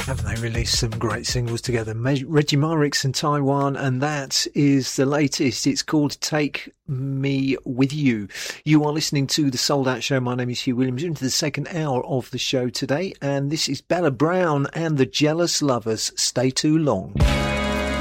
Haven't they released some great singles together? Reggie Marix and Taiwan, and that is the latest. It's called Take Me With You. You are listening to The Sold Out Show. My name is Hugh Williams. Into the second hour of the show today, and this is Bella Brown and the Jealous Lovers. Stay Too Long.